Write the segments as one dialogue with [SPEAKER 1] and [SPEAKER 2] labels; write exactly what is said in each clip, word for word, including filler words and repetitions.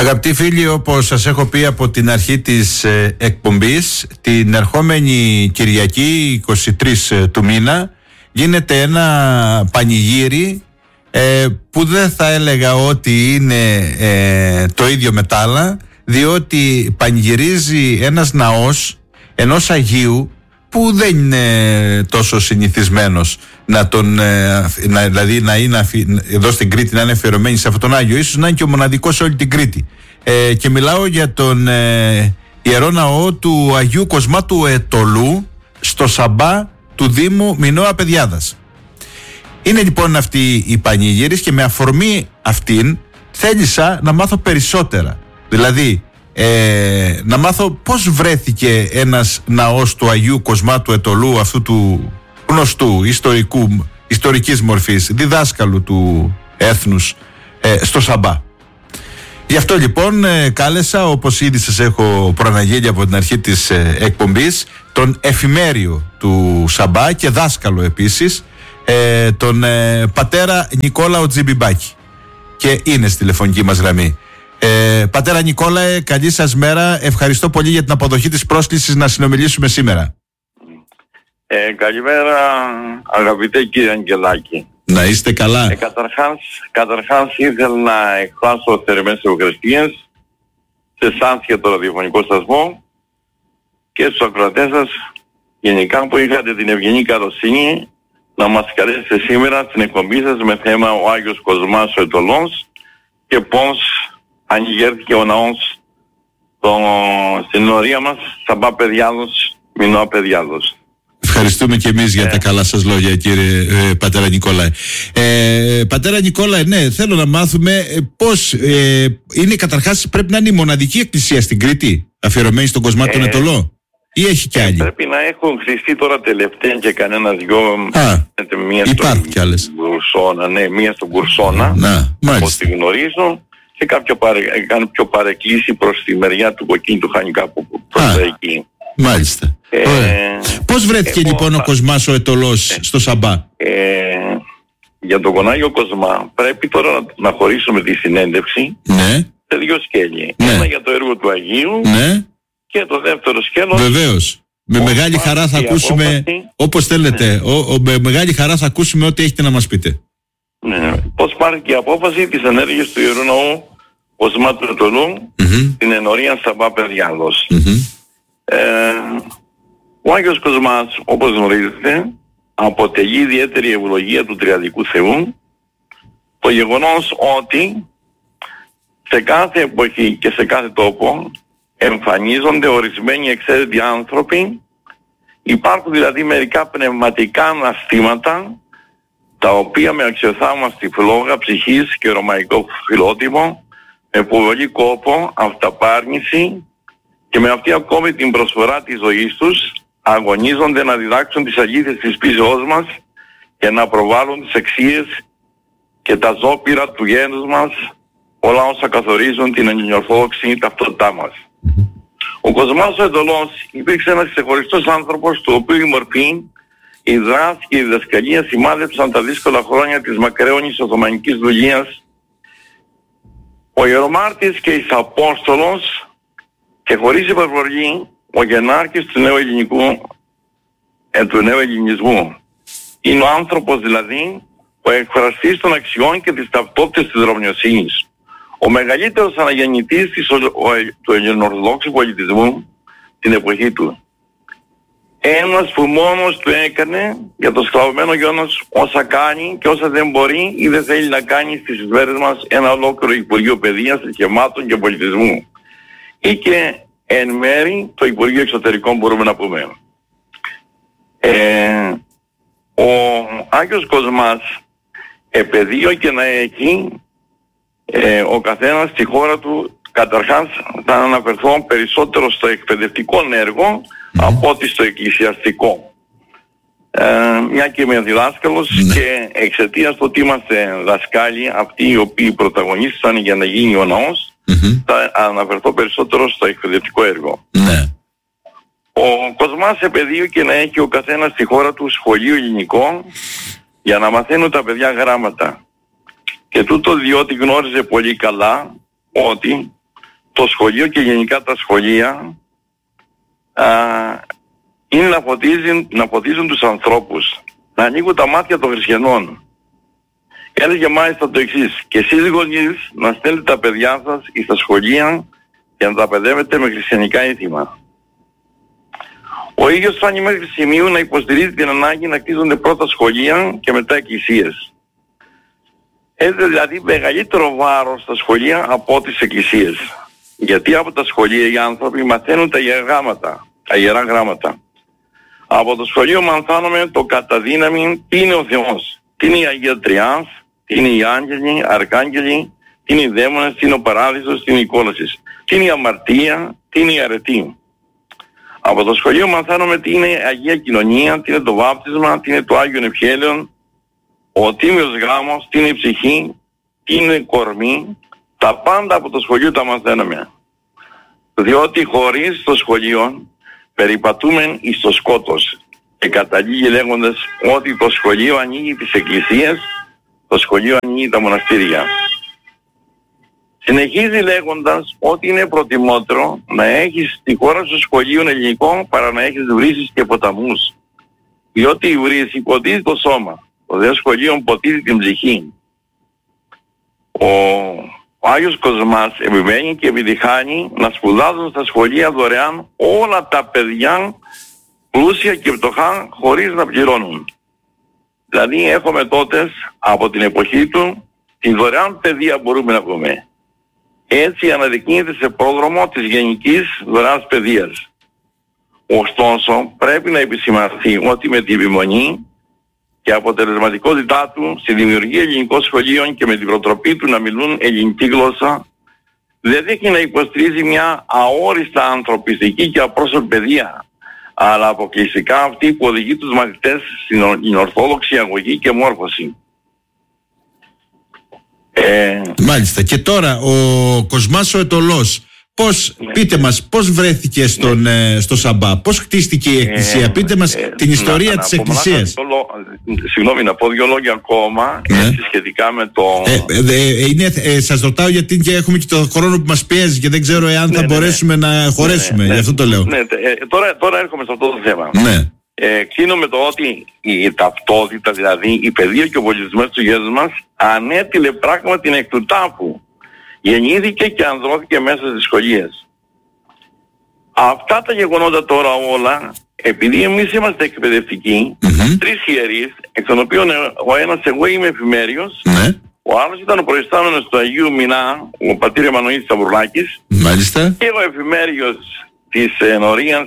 [SPEAKER 1] Αγαπητοί φίλοι, όπως σας έχω πει από την αρχή της ε, εκπομπής, την ερχόμενη Κυριακή εικοστή τρίτη του μήνα γίνεται ένα πανηγύρι ε, που δεν θα έλεγα ότι είναι ε, το ίδιο με τα άλλα, διότι πανηγυρίζει ένας ναός ενός Αγίου που δεν είναι τόσο συνηθισμένος να τον, να, δηλαδή να είναι αφι, εδώ στην Κρήτη να είναι αφιερωμένη σε αυτόν τον Άγιο, ίσως να είναι και ο μοναδικός σε όλη την Κρήτη. Ε, και μιλάω για τον ε, Ιερό Ναό του Αγίου Κοσμά του Ετωλού στο Σαμπά του Δήμου Μινώα Παιδιάδας. Είναι λοιπόν αυτή η πανηγύρις και με αφορμή αυτήν θέλησα να μάθω περισσότερα. Δηλαδή Ε, να μάθω πώς βρέθηκε ένας ναός του Αγίου Κοσμά του Ετωλού, αυτού του γνωστού ιστορικού, ιστορικής μορφής διδάσκαλου του έθνους, ε, στο Σαμπά. Γι' αυτό λοιπόν ε, κάλεσα, όπως ήδη σας έχω προαναγγείλει από την αρχή της ε, εκπομπής, τον εφημέριο του Σαμπά και δάσκαλο επίσης, ε, τον ε, πατέρα Νικόλαο Τζιμπιμπάκη, και είναι στη τηλεφωνική μας γραμμή. Ε, πατέρα Νικόλαε, καλή σας μέρα. Ευχαριστώ πολύ για την αποδοχή της πρόσκλησης να συνομιλήσουμε σήμερα.
[SPEAKER 2] Ε, καλημέρα αγαπητέ κύριε Αγγελάκη.
[SPEAKER 1] Να είστε καλά.
[SPEAKER 2] Ε, καταρχάς, καταρχάς ήθελα να εκφράσω θερμές ευχαριστίες σε εσάς και το ραδιοφωνικό σταθμό και στους ακροατές σας γενικά που είχατε την ευγενή καλοσύνη να μας καλέσετε σήμερα στην εκπομπή σας με θέμα ο Άγιος Κοσμάς ο Ετωλός και πώς ανηγέρθηκε ο ναός το, στην ορία μας Σαμπά Παιδιάδος, Μινώα Παιδιάδος.
[SPEAKER 1] Ευχαριστούμε και εμείς για ε. τα καλά σας λόγια, κύριε ε, πατέρα Νικόλαε. Ε, πατέρα Νικόλαε, ναι, θέλω να μάθουμε ε, πώς ε, είναι, καταρχάς πρέπει να είναι η μοναδική εκκλησία στην Κρήτη αφιερωμένη στον Κοσμά τον Ετωλό, ή έχει κι άλλη?
[SPEAKER 2] Πρέπει να έχουν χρηστεί τώρα τελευταία και κανένα δυο.
[SPEAKER 1] Α,
[SPEAKER 2] μία
[SPEAKER 1] υπάρχουν κι άλλες.
[SPEAKER 2] Κουρσώνα, ναι, μία στον Κουρσώνα,
[SPEAKER 1] να,
[SPEAKER 2] όπως τη γνωρίζω, και κάποιο παρε, κάνω πιο παρεκκλήσει προς τη μεριά του Κοκκίνου του Χανικά που προς εκεί.
[SPEAKER 1] Μάλιστα. Ε, πώς βρέθηκε ε, λοιπόν ο, ο Κοσμάς ο Ετωλός ε, στο Σαμπά?
[SPEAKER 2] Ε, για τον Κονάγιο Κοσμά πρέπει τώρα να, να χωρίσουμε τη συνέντευξη, ναι, σε δύο σκέλη. Ναι. Ένα για το έργο του Αγίου, ναι, και το δεύτερο σκέλος.
[SPEAKER 1] Βεβαίως. Με μεγάλη χαρά θα ακούσουμε, απόφαση, όπως θέλετε, ναι, ο, ο, με μεγάλη χαρά θα ακούσουμε ό,τι έχετε να μας πείτε.
[SPEAKER 2] Ναι, πώς πάρθηκε η απόφαση της ενέργειας του Ιερού Ναού Κοσμά του Ετωλού mm-hmm. στην ενορία Σαμπά Παιδιάδος. Mm-hmm. Ε, ο Άγιος Κοσμάς, όπως γνωρίζετε, αποτελεί ιδιαίτερη ευλογία του Τριαδικού Θεού το γεγονός ότι σε κάθε εποχή και σε κάθε τόπο εμφανίζονται ορισμένοι εξαίρετοι άνθρωποι. Υπάρχουν δηλαδή μερικά πνευματικά αναστήματα τα οποία με αξιοθαύμαστη φλόγα ψυχής και ρωμαϊκό φιλότιμο, με πολύ κόπο, αυταπάρνηση και με αυτή ακόμη την προσφορά της ζωής τους αγωνίζονται να διδάξουν τις αλήθειες της πίσεώς μας και να προβάλλουν τις αξίες και τα ζώπηρα του γένους μας, όλα όσα καθορίζουν την ελληνοορθόδοξη ταυτότητά μας. Ο Κοσμάς ο Ετωλός υπήρξε ένας ξεχωριστός άνθρωπος, του οποίου η μορφή, η δράση και η διδασκαλία σημάδεψαν τα δύσκολα χρόνια της μακραίωνης Οθωμανικής δουλείας. Ο ιερομάρτης και εις Απόστολος και χωρίς υπερβολή ο γενάρχης του νέου ελληνικού, ε, του νέου ελληνισμού. Είναι ο άνθρωπος δηλαδή ο εκφραστής των αξιών και της ταυτότητας της δρομιοσύνης. Ο μεγαλύτερος αναγεννητής της, ο, ο, του ελληνοορθοδόξου πολιτισμού την εποχή του. Ένας που μόνος του έκανε για το σκλαβωμένο γιος όσα κάνει και όσα δεν μπορεί ή δεν θέλει να κάνει στις μέρες μας ένα ολόκληρο Υπουργείο Παιδείας, Θρησκευμάτων και Πολιτισμού. Ή και εν μέρη το Υπουργείο Εξωτερικών μπορούμε να πούμε. Ε, ο Άγιος Κοσμάς επαιδείωκε να έχει ε, ο καθένας στη χώρα του. Καταρχάς θα αναφερθώ περισσότερο στο εκπαιδευτικό έργο mm. από ότι στο εκκλησιαστικό. Ε, μια και είμαι διδάσκαλος mm. και εξαιτίας του ότι είμαστε δασκάλοι, αυτοί οι οποίοι πρωταγωνίστησαν για να γίνει ο ναός, mm-hmm. θα αναφερθώ περισσότερο στο εκπαιδευτικό έργο. Mm. Ο Κοσμάς επαιδείωκε να έχει ο καθένας στη χώρα του σχολείο ελληνικό για να μαθαίνουν τα παιδιά γράμματα. Και τούτο διότι γνώριζε πολύ καλά ότι το σχολείο και γενικά τα σχολεία α, είναι να φωτίζουν, να φωτίζουν τους ανθρώπους, να ανοίγουν τα μάτια των χριστιανών. Έλεγε μάλιστα το εξής: και εσείς γονείς να στέλνετε τα παιδιά σας στα σχολεία και να τα παιδεύετε με χριστιανικά ήθιμα. Ο ίδιος φτάνει μέχρι σημείου να υποστηρίζει την ανάγκη να κτίζονται πρώτα σχολεία και μετά εκκλησίες. Έχει δηλαδή μεγαλύτερο βάρος στα σχολεία από τις εκκλησίες. Γιατί από τα σχολεία οι άνθρωποι μαθαίνουν τα ιερά γράμματα. Τα ιερά γράμματα. Από το σχολείο μαθαίνουμε το κατά δύναμη τι είναι ο Θεός. Τι είναι η Αγία Τριάς, τι είναι οι άγγελοι, αρκάγγελοι, τι είναι οι δαίμονες, τι είναι ο παράδεισος, τι είναι η κόλαση. Τι είναι η αμαρτία, τι είναι η αρετή. Από το σχολείο μαθαίνουμε τι είναι η Αγία Κοινωνία, τι είναι το βάπτισμα, τι είναι το Άγιον Ευχέλαιον, ο Τίμιος Γάμος, τι είναι η ψυχή, τι είναι η κορμή. Τα πάντα από το σχολείο τα μαθαίνουμε. Διότι χωρίς το σχολείο περιπατούμε εις το σκότος. Και καταλήγει λέγοντας ότι το σχολείο ανοίγει τις εκκλησίες, το σχολείο ανοίγει τα μοναστήρια. Συνεχίζει λέγοντας ότι είναι προτιμότερο να έχεις στη χώρα σου σχολείο ελληνικό παρά να έχεις βρύσεις και ποταμούς. Διότι η βρύση ποτίζει το σώμα, το δε σχολείο ποτίζει την ψυχή. Ο, ο Άγιος Κοσμάς επιμένει και επιτυχάνει να σπουδάζουν στα σχολεία δωρεάν όλα τα παιδιά πλούσια και φτωχά χωρίς να πληρώνουν. Δηλαδή έχουμε τότε από την εποχή του την δωρεάν παιδεία μπορούμε να πούμε. Έτσι αναδεικνύεται σε πρόδρομο της γενικής δωρεάς παιδείας. Ωστόσο πρέπει να επισημανθεί ότι με την επιμονή και αποτελεσματικότητά του στη δημιουργία ελληνικών σχολείων και με την προτροπή του να μιλούν ελληνική γλώσσα δεν δείχνει να υποστηρίζει μια αόριστα ανθρωπιστική και απρόσωπη παιδεία, αλλά αποκλειστικά αυτή που οδηγεί τους μαθητές στην ορθόδοξη αγωγή και μόρφωση.
[SPEAKER 1] Ε... Μάλιστα. Και τώρα ο Κοσμάς ο Ετωλός, πώς, ναι. πείτε μας, πώς βρέθηκε στον, ναι. ε, στο Σαμπά, πώς χτίστηκε η εκκλησία, ε, πείτε μας ε, την ιστορία να, της να, εκκλησίας.
[SPEAKER 2] Συγγνώμη, να πω δύο λόγια ακόμα, ναι. έτσι, σχετικά με το...
[SPEAKER 1] Ε, ε, είναι, ε, σας ρωτάω γιατί και έχουμε και το χρόνο που μας πιέζει και δεν ξέρω εάν ναι, θα ναι, μπορέσουμε ναι. να χωρέσουμε, ναι, ναι, γι' αυτό το λέω.
[SPEAKER 2] Ναι, ε, τώρα, τώρα έρχομαι σε αυτό το θέμα.
[SPEAKER 1] Ναι.
[SPEAKER 2] Ε, κλείνω με το ότι η ταυτότητα, δηλαδή η παιδεία και ο πολιτισμός του γέους μας ανέτειλε πράγματι εκ του τάφου. Γεννήθηκε και ανδρώθηκε μέσα στις σχολείες. Αυτά τα γεγονότα τώρα όλα, επειδή εμείς είμαστε εκπαιδευτικοί, mm-hmm. τρεις ιερείς, εκ των οποίων ο ένας εγώ είμαι εφημέριος, mm-hmm. ο άλλος ήταν ο προϊστάμενος του Αγίου Μινά, ο πατήρ Εμμανουήλ Σταυρουλάκης,
[SPEAKER 1] mm-hmm.
[SPEAKER 2] και ο εφημέριος της ενορίας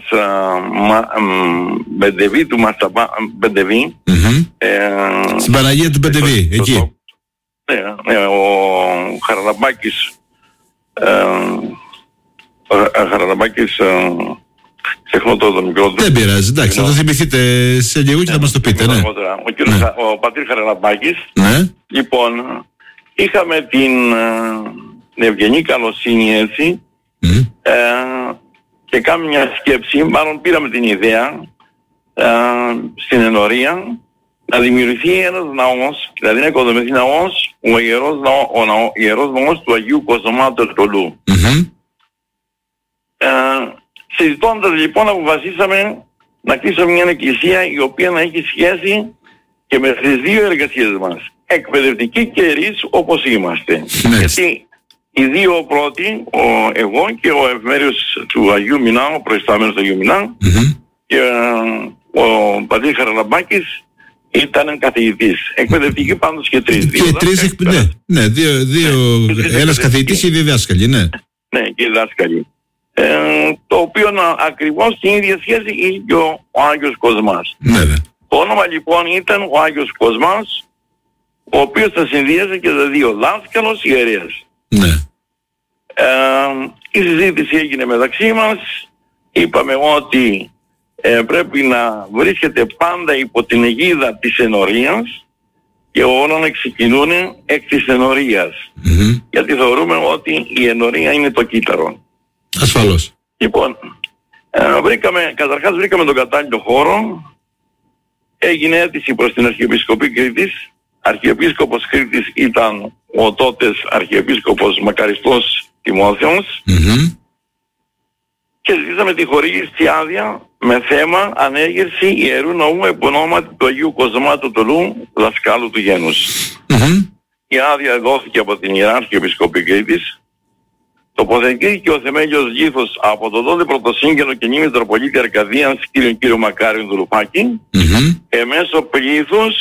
[SPEAKER 2] Μπεντεβή του Μασταπά, Μπεντεβή.
[SPEAKER 1] Mm-hmm. Ε, στην Παναγία του Μπεντεβή, εκεί. Το,
[SPEAKER 2] ναι, ναι, ο Χαραλαμπάκης, ε, ο Χαραλαμπάκης, ε, ξεχνώ το μικρό του.
[SPEAKER 1] Δεν πειράζει, εντάξει, θα το θυμηθείτε σε λίγο και θα μας το πείτε, ναι.
[SPEAKER 2] Ο κύριος, ναι. ο πατήρ Χαραλαμπάκης,
[SPEAKER 1] ναι.
[SPEAKER 2] λοιπόν, είχαμε την ε, ευγενή καλοσύνη έτσι, mm. ε, και κάνουμε μια σκέψη, μάλλον πήραμε την ιδέα ε, στην ενορία να δημιουργηθεί ένας ναός, δηλαδή να οικοδομηθεί ναός, ο ιερός, ναό, ο ναό, ιερός ναός του Αγίου Κοσμά του Ετωλού.
[SPEAKER 1] Mm-hmm.
[SPEAKER 2] Ε, συζητώντας λοιπόν αποφασίσαμε να κλείσουμε μια εκκλησία η οποία να έχει σχέση και με τις δύο εργασίες μας, εκπαιδευτική και ιερείς όπως είμαστε. Mm-hmm. Γιατί οι δύο πρώτοι, ο, εγώ και ο εφημέριος του Αγίου Μινά, ο προϊστάμενος του Αγίου Μινά, mm-hmm. και ε, ο πατήρ Χαραλαμπάκης ήταν καθηγητής. Εκπαιδευτική πάντως και τρεις.
[SPEAKER 1] Και τρεις εκπαιδευτικοί. Ναι, ναι, δύο, δύο, ναι, ένας καθηγητής και δύο δάσκαλοι, ναι.
[SPEAKER 2] Ναι, και δάσκαλοι. Ε, το οποίο να, ακριβώς την ίδια σχέση είχε και ο, ο Άγιος Κοσμάς.
[SPEAKER 1] Ναι, ναι.
[SPEAKER 2] Το όνομα λοιπόν ήταν ο Άγιος Κοσμάς, ο οποίος θα συνδύασε και τα δύο, δάσκαλος ιερέας.
[SPEAKER 1] Ναι.
[SPEAKER 2] Ε, η συζήτηση έγινε μεταξύ μας, είπαμε ότι ε, πρέπει να βρίσκεται πάντα υπό την αιγίδα της ενορίας και όλα να ξεκινούν εκ της ενορίας. Mm-hmm. Γιατί θεωρούμε ότι η ενορία είναι το κύτταρο.
[SPEAKER 1] Ασφαλώς.
[SPEAKER 2] Λοιπόν, ε, βρήκαμε, καταρχάς βρήκαμε τον κατάλληλο χώρο, έγινε αίτηση προς την Αρχιεπισκοπή Κρήτης. Αρχιεπίσκοπος Κρήτης ήταν ο τότες Αρχιεπίσκοπος Μακαριστός Τιμόθεος
[SPEAKER 1] Mm-hmm.
[SPEAKER 2] και ζητήσαμε τη χορήγηση άδεια με θέμα ανέγερση Ιερού Ναού επ' ονόματι του Αγίου Κοσμάτου Τολού, δασκάλου του γένους.
[SPEAKER 1] Mm-hmm.
[SPEAKER 2] Η άδεια δόθηκε από την Ιεράρχη Επισκοπή Κρήτης. Τοποθετήθηκε ο θεμέλιος γήθος από τον τότε πρωτοσύγγενο και νη Μητροπολίτη Αρκαδίας κύριο, κύριο Μακάριον Δουλουπάκη,
[SPEAKER 1] Mm-hmm.
[SPEAKER 2] εμέσω πλήθους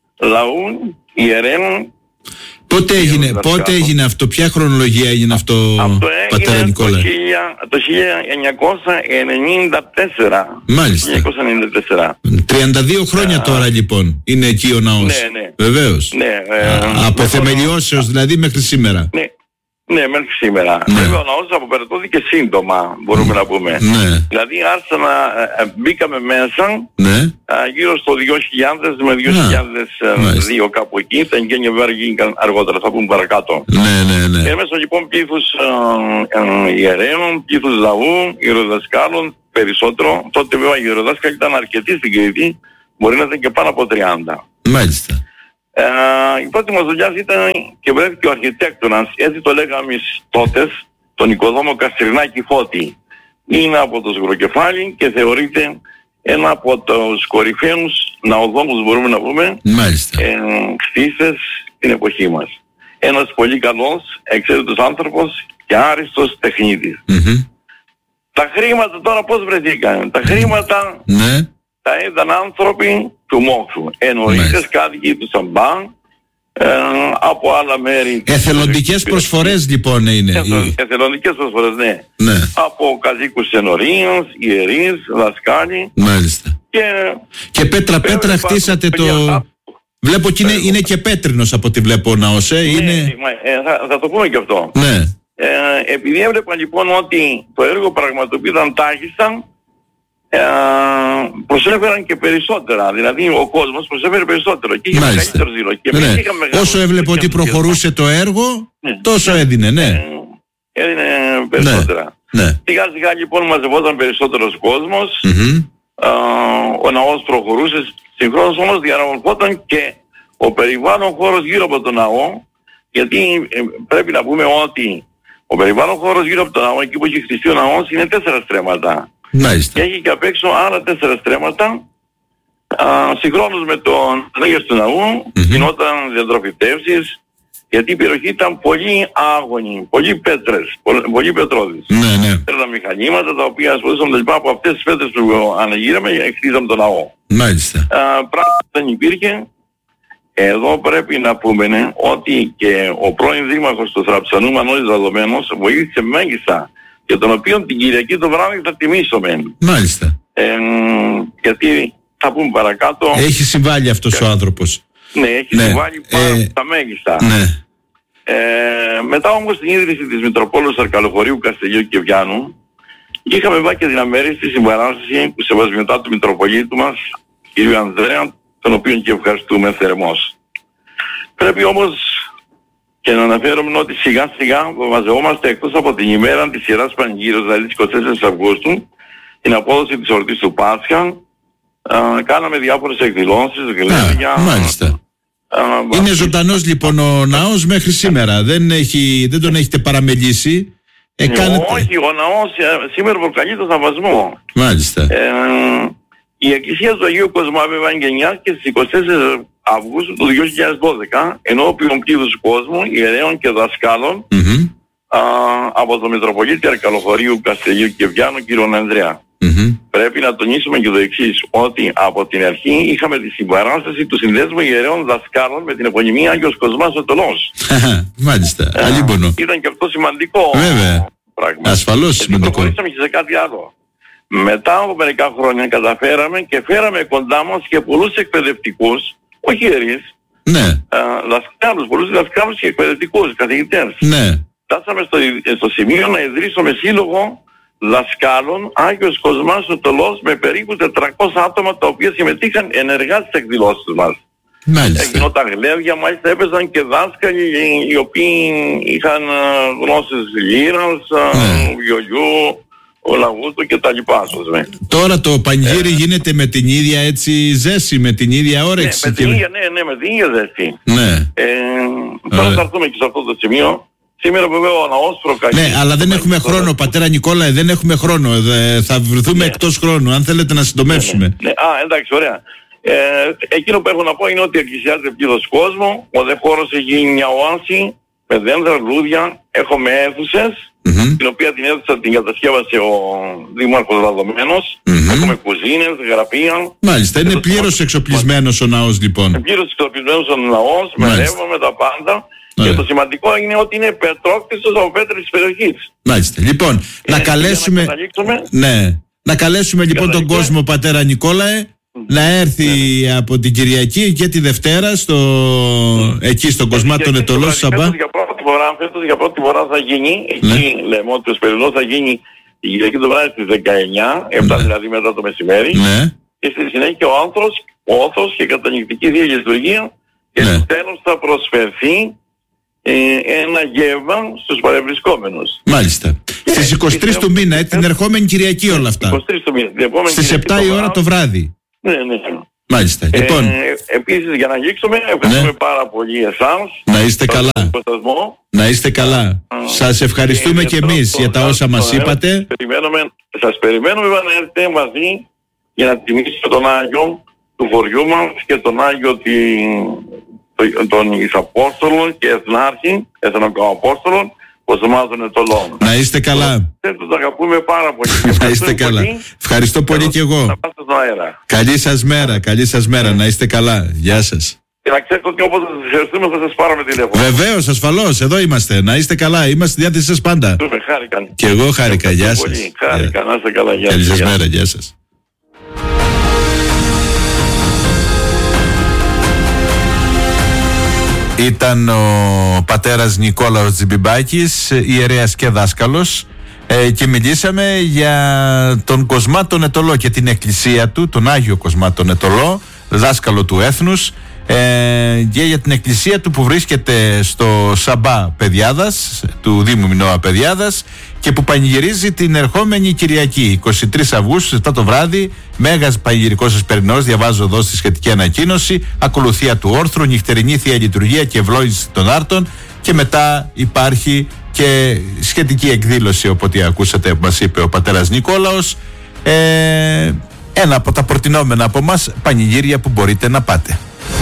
[SPEAKER 2] λαού, ιερέων.
[SPEAKER 1] Πότε έγινε, πότε έγινε αυτό, ποια χρονολογία έγινε αυτό,
[SPEAKER 2] αυτό
[SPEAKER 1] πατέρα
[SPEAKER 2] έγινε
[SPEAKER 1] Νικόλα?
[SPEAKER 2] το, το χίλια εννιακόσια ενενήντα τέσσερα.
[SPEAKER 1] Μάλιστα.
[SPEAKER 2] χίλια εννιακόσια ενενήντα τέσσερα.
[SPEAKER 1] τριάντα δύο χρόνια uh, τώρα λοιπόν είναι εκεί ο ναός.
[SPEAKER 2] Ναι, ναι.
[SPEAKER 1] Βεβαίως.
[SPEAKER 2] Ναι, ε,
[SPEAKER 1] Α, από θεμελιώσεως δηλαδή μέχρι σήμερα.
[SPEAKER 2] Ναι. Ναι, μέχρι σήμερα.
[SPEAKER 1] Ναι.
[SPEAKER 2] Βέβαια ο ναός αποπεραιώθηκε σύντομα, μπορούμε mm. να πούμε.
[SPEAKER 1] Ναι.
[SPEAKER 2] Δηλαδή άρχισα να ε, μπήκαμε μέσα
[SPEAKER 1] ναι.
[SPEAKER 2] ε, γύρω στο δύο χιλιάδες με δύο χιλιάδες δύο κάπου εκεί. Τα εγγένεια βέβαια γίνηκαν αργότερα, θα πούμε παρακάτω.
[SPEAKER 1] Ναι, ναι, ναι.
[SPEAKER 2] Και μέσα λοιπόν πλήθους ε, ε, ιερέων, πλήθους λαού, ιεροδασκάλων περισσότερο. Τότε βέβαια οι ιεροδάσκαλοι ήταν αρκετοί στην Κρήτη, μπορεί να ήταν και πάνω από τριάντα.
[SPEAKER 1] Μάλιστα.
[SPEAKER 2] Ε, η πρώτη μας δουλειά ήταν και βρέθηκε ο αρχιτέκτονας, έτσι το λέγαμε εμείς τότε, τον οικοδόμο Καστρινάκη Φώτη. Είναι από το Σγουροκεφάλι και θεωρείται ένα από τους κορυφαίους ναοδόμους, μπορούμε να πούμε,
[SPEAKER 1] Μάλιστα.
[SPEAKER 2] ε, χτίστες στην εποχή μας. Ένας πολύ καλός, εξαίρετος άνθρωπος και άριστος τεχνίτης.
[SPEAKER 1] Mm-hmm.
[SPEAKER 2] Τα χρήματα τώρα πώς βρεθήκαν? Τα χρήματα
[SPEAKER 1] ναι.
[SPEAKER 2] τα είδαν άνθρωποι του μόχθου, ενορίτες κάτοικοι του Σαμπά, ε, από άλλα μέρη.
[SPEAKER 1] Εθελοντικές προσφορές λοιπόν είναι.
[SPEAKER 2] Εθελ, εθελοντικές προσφορές, ναι.
[SPEAKER 1] ναι.
[SPEAKER 2] Από κατοίκους ενορίας, ιερείς, δασκάλοι.
[SPEAKER 1] Μάλιστα.
[SPEAKER 2] Και,
[SPEAKER 1] και πέτρα πέτρα χτίσατε το... το... Βλέπω και είναι, είναι και πέτρινος από ό,τι βλέπω ο ναός, ε.
[SPEAKER 2] Ναι,
[SPEAKER 1] είναι...
[SPEAKER 2] ε, θα, θα το πούμε και αυτό.
[SPEAKER 1] Ναι.
[SPEAKER 2] Ε, επειδή έβλεπα λοιπόν ότι το έργο πραγματοποιούνταν τάχιστα, ε, προσέφεραν και περισσότερα. Δηλαδή ο κόσμος προσέφερε περισσότερο και είχε μεγαλύτερο ζήλο. Και
[SPEAKER 1] ναι. Όσο έβλεπε ότι προχωρούσε το έργο, ναι. τόσο ναι. έδινε, ναι.
[SPEAKER 2] Ε, έδινε περισσότερα.
[SPEAKER 1] Ναι.
[SPEAKER 2] Σιγά σιγά λοιπόν μαζευόταν περισσότερος κόσμος,
[SPEAKER 1] mm-hmm.
[SPEAKER 2] ε, ο ναός προχωρούσε, συγχρόνως όμως διαμορφώταν και ο περιβάλλον χώρος γύρω από τον ναό, γιατί ε, πρέπει να πούμε ότι ο περιβάλλον χώρος γύρω από τον ναό, εκεί που έχει χτιστεί ο ναός, είναι τέσσερα στρέμματα.
[SPEAKER 1] Μάλιστα.
[SPEAKER 2] Και έχει και απ' έξω άλλα τέσσερα στρέμματα. Α, συγχρόνως με τον ανέγερση του ναού mm-hmm. γινόταν διατροφητεύσεις, γιατί η περιοχή ήταν πολύ άγωνη, πολύ πέτρες, πολύ, πολύ πετρώδης.
[SPEAKER 1] Ναι, ναι.
[SPEAKER 2] Ήταν μηχανήματα τα οποία ασχολούσαν λοιπά από αυτές τις πέτρες που αναγύραμε και χτίζαμε τον ναό.
[SPEAKER 1] Μάλιστα.
[SPEAKER 2] Πράγματι δεν υπήρχε. Εδώ πρέπει να πούμε ναι, ότι και ο πρώην δήμαρχος του Θραψανού Μανώλης Δαδομένος βοήθησε μέγιστα, και τον οποίο την Κυριακή το βράδυ θα τιμήσουμε.
[SPEAKER 1] Μάλιστα.
[SPEAKER 2] Ε, γιατί θα πούμε παρακάτω.
[SPEAKER 1] Έχει συμβάλει αυτός ο άνθρωπος.
[SPEAKER 2] Ναι, έχει
[SPEAKER 1] ναι.
[SPEAKER 2] συμβάλει πάρα
[SPEAKER 1] ε,
[SPEAKER 2] τα μέγιστα.
[SPEAKER 1] Ναι.
[SPEAKER 2] Ε, μετά όμως την ίδρυση της Μητροπόλεως Αρκαλοχωρίου Καστελίου και Βιάνου, είχαμε πάει και την αμέριστη συμπαράσταση του Σεβασμιωτάτου Μητροπολίτου μας, κ. Ανδρέα, τον οποίον και ευχαριστούμε θερμός. Πρέπει όμως και να αναφέρομαι ότι σιγά σιγά μαζευόμαστε εκτός από την ημέρα της Ιεράς Πανηγύρωσης, δηλαδή της εικοστή τέταρτη Αυγούστου, την απόδοση της εορτής του Πάσχα, α, κάναμε διάφορες εκδηλώσεις, γλέδια.
[SPEAKER 1] Μάλιστα. Α, είναι α, ζωντανός λοιπόν ο ναός μέχρι σήμερα, δεν, έχει, δεν τον έχετε παραμελήσει. Ε, κάνετε...
[SPEAKER 2] Όχι, ο ναός σήμερα προκαλεί το θαυμασμό.
[SPEAKER 1] Μάλιστα.
[SPEAKER 2] Ε, η Εκκλησία του Αγίου Κοσμά βέβαια γεννιάστηκε στις εικοστή τέταρτη Αυγούστου του δύο χιλιάδες δώδεκα, ενώπιον πλήθους κόσμου, ιερέων και δασκάλων,
[SPEAKER 1] mm-hmm.
[SPEAKER 2] α, από τον Μητροπολίτη Αρκαλοχωρίου Καστελίου και Βιάνου, κ. Ανδρέα.
[SPEAKER 1] Mm-hmm.
[SPEAKER 2] Πρέπει να τονίσουμε και το εξής, ότι από την αρχή είχαμε τη συμπαράσταση του Συνδέσμου Ιερέων Δασκάλων με την επωνυμία Άγιος Κοσμάς ο Τολός.
[SPEAKER 1] Μάλιστα, αλίμπονο.
[SPEAKER 2] Ήταν και αυτό σημαντικό.
[SPEAKER 1] Βέβαια,
[SPEAKER 2] πράγμα.
[SPEAKER 1] ασφαλώς σημαντικό.
[SPEAKER 2] Και προχωρήσαμε και σε κάτι άλλο. Μετά από μερικά χρόνια καταφέραμε και φέραμε κοντά μας και πολλούς εκπαιδευτικούς, όχι ιερείς,
[SPEAKER 1] ναι.
[SPEAKER 2] δασκάλους, πολλούς δασκάλους και εκπαιδευτικούς, καθηγητές.
[SPEAKER 1] Ναι.
[SPEAKER 2] Φτάσαμε στο, στο σημείο να ιδρύσουμε σύλλογο δασκάλων Άγιος Κοσμάς ο Τολός με περίπου τετρακόσια άτομα, τα οποία συμμετείχαν ενεργά στις εκδηλώσεις μας.
[SPEAKER 1] Μάλιστα.
[SPEAKER 2] Γινόταν γλέδια, μάλιστα έπαιζαν και δάσκαλοι οι οποίοι είχαν γνώσεις λύρας, ναι. βιολιού, ο λαγούτου και τα λοιπά.
[SPEAKER 1] Τώρα το πανηγύρι ε, γίνεται με την ίδια έτσι ζέση, με την ίδια όρεξη.
[SPEAKER 2] Ναι, με την ίδια, ναι, ναι, με την ίδια ζέση.
[SPEAKER 1] Ναι.
[SPEAKER 2] Ε, τώρα θα έρθουμε και σε αυτό το σημείο. Σήμερα βέβαια ο ναός προκαλεί.
[SPEAKER 1] Ναι, αλλά δεν έχουμε χρόνο, πατέρα Νικόλαε, δεν έχουμε χρόνο. Ε, θα βρεθούμε ναι. εκτός χρόνου, αν θέλετε να συντομεύσουμε.
[SPEAKER 2] Ναι, ναι. Α, εντάξει, ωραία. Ε, εκείνο που έχω να πω είναι ότι εκκλησιάζεται πλήθος κόσμο. Ο δε χώρος έχει γίνει μια οάση με δέντρα, λουλούδια. Έχουμε αίθουσες, mm-hmm. την οποία την αίθουσα την κατασκεύασε ο Δήμαρχος Ραδομένος. Mm-hmm. Έχουμε κουζίνες, γραφεία.
[SPEAKER 1] Μάλιστα, είναι πλήρως εξοπλισμένος ο ναός λοιπόν.
[SPEAKER 2] Είναι πλήρως εξοπλισμένος ο ναός, με ρεύμα, με τα πάντα. Yeah. Και το σημαντικό είναι ότι είναι πετρόκτιστος από πέτρες της περιοχής.
[SPEAKER 1] Μάλιστα. Λοιπόν, ε, να καλέσουμε. Να, ναι. να καλέσουμε λοιπόν τον κόσμο, πατέρα Νικόλαε, mm. να έρθει yeah. από την Κυριακή και τη Δευτέρα στο... mm. εκεί στον Κοσμάτων Ετωλό Σαμπά.
[SPEAKER 2] Φέτος για πρώτη φορά, φέτος για πρώτη φορά θα γίνει, εκεί ναι. λέμε ότι ο Σπερινός θα γίνει η Κυριακή το βράδυ στις δεκαεννιά, επτά ναι. δηλαδή μετά το μεσημέρι. Ναι. Και στη συνέχεια ο άνθρωπος, ο όθος και κατανοητική Θεία Λειτουργία. Και ναι. στο τέλος θα προσφερθεί Ε, ένα γεύμα στους παρευρισκόμενους.
[SPEAKER 1] Μάλιστα. Και στις είκοσι τρεις του μήνα, ε, την ερχόμενη Κυριακή όλα αυτά.
[SPEAKER 2] είκοσι τρεις του μήνα.
[SPEAKER 1] Στις επτά η ώρα το βράδυ.
[SPEAKER 2] Ναι, ναι.
[SPEAKER 1] Μάλιστα. Ε, λοιπόν.
[SPEAKER 2] Ε, επίσης για να αγγίξουμε, ευχαριστούμε ναι. πάρα πολύ εσάς.
[SPEAKER 1] Να είστε καλά. Να είστε καλά. Α, Σας ευχαριστούμε και, και εμείς για τα όσα μας είπατε.
[SPEAKER 2] Περιμένουμε, σας περιμένουμε να έρθετε μαζί για να τιμήσετε τον Άγιο του χωριού μας και τον Άγιο των Ισαπόστολων και Εθνάρχη, Εθνοκοαπόστολων, Κοσμάτων Ετωλών.
[SPEAKER 1] Να είστε καλά.
[SPEAKER 2] Δεν τους αγαπούμε πάρα πολύ.
[SPEAKER 1] Να είστε καλά. Πολύ. Ευχαριστώ πολύ και εγώ.
[SPEAKER 2] Να πάστε στον αέρα.
[SPEAKER 1] Καλή σας μέρα, καλή σας μέρα. Να είστε καλά. Γεια σας.
[SPEAKER 2] Και να ξέρετε ότι όποτε σας ευχαριστούμε θα σας πάρουμε τηλέφωνο.
[SPEAKER 1] Βεβαίως, ασφαλώς. Εδώ είμαστε. Να είστε καλά. Είμαστε στη διάθεσή σας πάντα.
[SPEAKER 2] Χάρηκα.
[SPEAKER 1] Και εγώ χάρηκα. Γεια σας.
[SPEAKER 2] Χάρηκα. Να είστε καλά. Γεια σας.
[SPEAKER 1] Καλή σας μέρα. Γεια σας. Ήταν ο πατέρας Νικόλαος Τζιμπιμπάκης, ιερέας και δάσκαλος, ε, και μιλήσαμε για τον Κοσμάτων Ετωλό και την εκκλησία του, τον Άγιο Κοσμάτων Ετωλό, δάσκαλο του έθνους, ε, και για την εκκλησία του που βρίσκεται στο Σαμπά Παιδιάδας, του Δήμου Μινώα Παιδιάδας, και που πανηγυρίζει την ερχόμενη Κυριακή, εικοστή τρίτη Αυγούστου, επτά το βράδυ, μέγας πανηγυρικός εσπερινός, διαβάζω εδώ στη σχετική ανακοίνωση, ακολουθία του όρθρου, νυχτερινή Θεία Λειτουργία και ευλόγηση των άρτων, και μετά υπάρχει και σχετική εκδήλωση, οπότε ακούσατε που μας είπε ο πατέρας Νικόλαος, ε, ένα από τα προτινόμενα από μας πανηγύρια που μπορείτε να πάτε.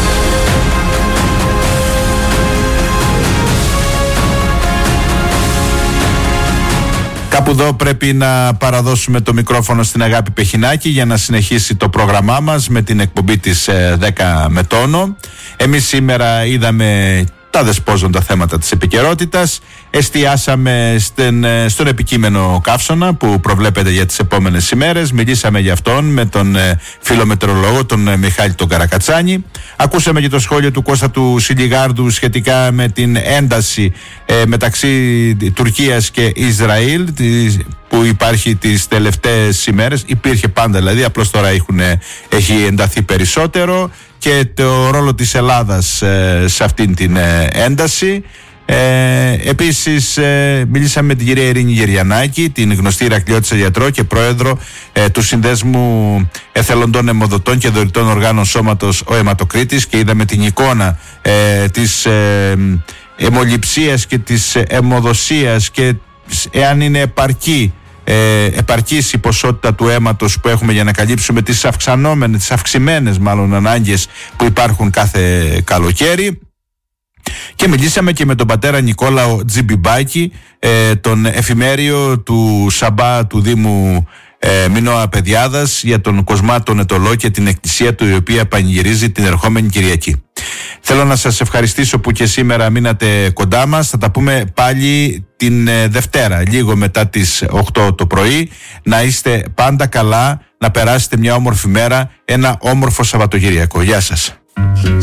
[SPEAKER 1] Κάπου εδώ πρέπει να παραδώσουμε το μικρόφωνο στην Αγάπη Πεχινάκη για να συνεχίσει το πρόγραμμά μας με την εκπομπή της δέκα με τόνο. Εμείς σήμερα είδαμε τα δεσπόζοντα θέματα της επικαιρότητας. Εστιάσαμε στην, στον επικείμενο καύσωνα που προβλέπεται για τις επόμενες ημέρες. Μιλήσαμε για αυτόν με τον φιλομετρολόγο, τον Μιχάλη τον Καρακατσάνη. Ακούσαμε και το σχόλιο του Κώστα του Σιλιγάρδου σχετικά με την ένταση ε, μεταξύ Τουρκίας και Ισραήλ που υπάρχει τις τελευταίες ημέρες. Υπήρχε πάντα δηλαδή, απλώς τώρα έχουν, έχει ενταθεί περισσότερο, και το ρόλο της Ελλάδας ε, σε αυτήν την ε, ένταση. Ε, επίσης ε, μιλήσαμε με την κυρία Ειρήνη Γεριανάκη, την γνωστή Ηρακλειώτισσα γιατρό και πρόεδρο ε, του Συνδέσμου Εθελοντών Αιμοδοτών και Δωρητών Οργάνων Σώματος ο Αιματοκρίτης, και είδαμε την εικόνα ε, της ε, αιμοληψίας και της αιμοδοσίας και εάν είναι επαρκή Ε, επαρκής η ποσότητα του αίματος που έχουμε για να καλύψουμε τις αυξανόμενες, τις αυξημένες μάλλον ανάγκες που υπάρχουν κάθε καλοκαίρι. Και μιλήσαμε και με τον πατέρα Νικόλαο Τζιμπιμπάκη, ε, τον εφημέριο του Σαμπά του Δήμου ε, Μινώα Παιδιάδας, για τον Κοσμάτων Ετωλό και την εκκλησία του, η οποία πανηγυρίζει την ερχόμενη Κυριακή. Θέλω να σας ευχαριστήσω που και σήμερα μείνατε κοντά μας. Θα τα πούμε πάλι την ε, Δευτέρα, λίγο μετά τις οκτώ το πρωί. Να είστε πάντα καλά, να περάσετε μια όμορφη μέρα, ένα όμορφο Σαββατοκυριακό. Γεια σας.